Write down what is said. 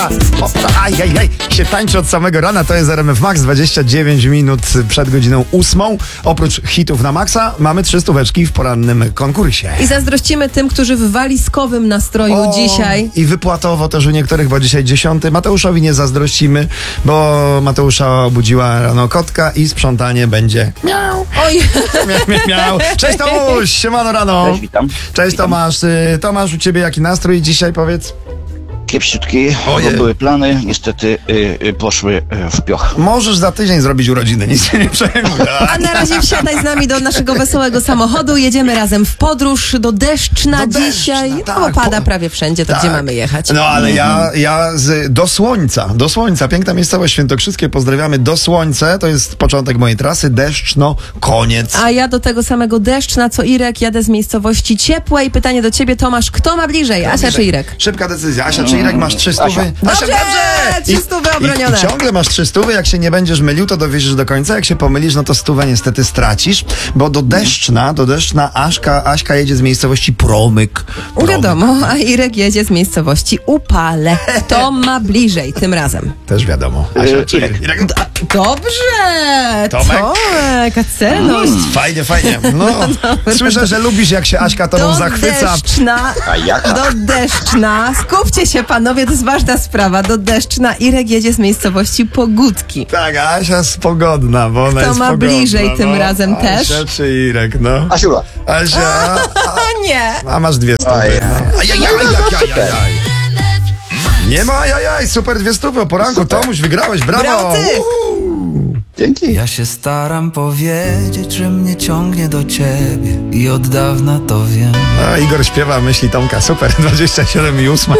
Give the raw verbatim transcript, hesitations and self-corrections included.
Ajajaj, się tańczy od samego rana, to jest R M F Max, dwadzieścia dziewięć minut przed godziną ósmą. Oprócz hitów na maksa mamy trzy stóweczki w porannym konkursie. I zazdrościmy tym, którzy w walizkowym nastroju O, dzisiaj. I wypłatowo też u niektórych, bo dzisiaj dziesiąty. Mateuszowi nie zazdrościmy, bo Mateusza obudziła rano kotka i sprzątanie będzie miał. Oj, Miał, miał, miał. Cześć Tomuś, siemano rano. Cześć, witam. Cześć Witam. Tomasz. Y, Tomasz, u ciebie jaki nastrój dzisiaj, powiedz? Kiepściutki, Ojej. bo były plany, niestety y, y, poszły y, w pioch. Możesz za tydzień zrobić urodziny, nic się nie przejmuj. a na razie wsiadaj z nami do naszego wesołego samochodu. Jedziemy razem w podróż do Deszczna Do dzisiaj. Deszczna, No, tak, bo pada po- prawie wszędzie, to Tak. gdzie mamy jechać? No ale ja, ja z, do Słońca, do Słońca, piękna miejscowość świętokrzyskie, pozdrawiamy, do Słońce, to jest początek mojej trasy, Deszczno, koniec. A ja do tego samego Deszczna, co Irek, jadę z miejscowości ciepłej. Pytanie do ciebie, Tomasz, kto ma bliżej? Asia czy Irek? Szybka decyzja. Asia czy Irek, masz trzy stówy? Dobrze, trzy stówy obronione. I, I ciągle masz trzy stówy, jak się nie będziesz mylił, to dowieziesz do końca, jak się pomylisz, no to stówę niestety stracisz, bo do Deszczna, do Deszczna Aśka, Aśka jedzie z miejscowości Promyk. Promyk. Wiadomo, a Irek jedzie z miejscowości Upale. Kto ma bliżej tym razem? Też wiadomo. Asia czy Irek. Irek? Dobrze! Tomek? Tomek, a celność. Fajnie, fajnie. No, słyszę, że lubisz, jak się Aśka tobą Do zachwyca. Deszczna, A jaka? do Deszczna. Skupcie się panowie, to jest ważna sprawa. Do Deszczna Irek jedzie z miejscowości Pogódki. Tak, Asia jest pogodna, bo ona Kto jest ma pogodna. bliżej tym no. razem Asia też? Asia czy Irek, no. Asiula. Asia, A nie! a masz dwie stówy. Ojej. No. Ajajaj, ajajaj. Nie ma ajajaj, super dwie stówy o poranku. Tomuś, wygrałeś, brawo. Brawo ty. Uhu. Dzięki. Ja się staram powiedzieć, że mnie ciągnie do ciebie i od dawna to wiem. No, Igor śpiewa myśli Tomka, super, dwadzieścia siedem i ósma.